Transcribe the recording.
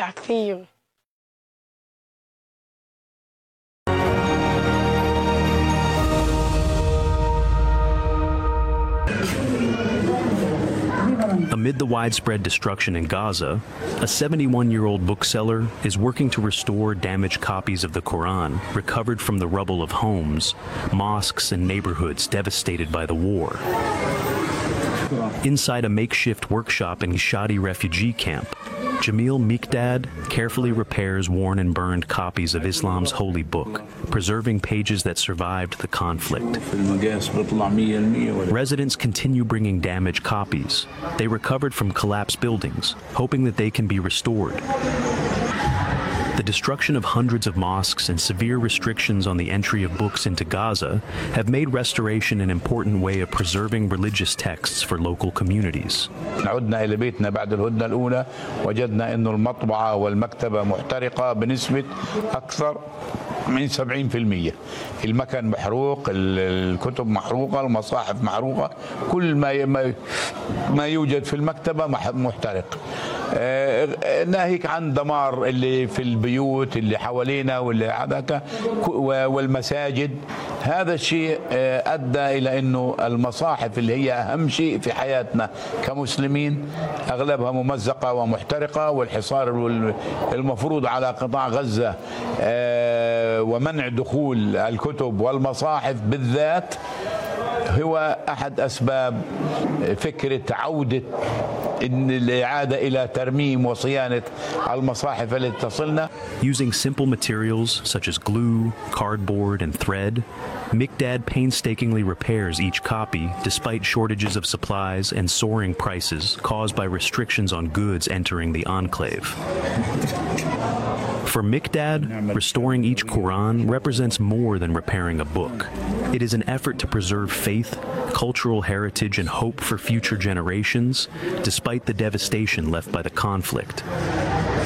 بشجع كثير. Amid the widespread destruction in Gaza, a 71-year-old bookseller is working to restore damaged copies of the Quran recovered from the rubble of homes, mosques, and neighborhoods devastated by the war. Inside a makeshift workshop in Shadi refugee camp, Jamil Mikdad carefully repairs worn and burned copies of Islam's holy book, preserving pages that survived the conflict. Residents continue bringing damaged copies they recovered from collapsed buildings, hoping that they can be restored. The destruction of hundreds of mosques and severe restrictions on the entry of books into Gaza have made restoration an important way of preserving religious texts for local communities. عدنا إلى بيتنا بعد الهدنة الأولى وجدنا أن المطبعة والمكتبة محترقة بنسبة أكثر من 70%. المكان محروق، الكتب محروقة، المصاحف محروقة، كل ما يوجد في المكتبة محترق. ناهيك عن دمار اللي في البيوت اللي حوالينا واللي هذاك والمساجد. هذا الشيء أدى إلى أنه المصاحف اللي هي أهم شيء في حياتنا كمسلمين أغلبها ممزقة ومحترقة، والحصار المفروض على قطاع غزة ومنع دخول الكتب والمصاحف بالذات هو أحد أسباب فكرة عودة الإعادة إلى ترميم وصيانة المصاحف التي تصلنا. Using simple materials such as glue, cardboard, and thread, Mikdad painstakingly repairs each copy despite shortages of supplies and soaring prices caused by restrictions on goods entering the enclave. For Mikdad, restoring each Quran represents more than repairing a book. It is an effort to preserve faith, cultural heritage, and hope for future generations, despite the devastation left by the conflict.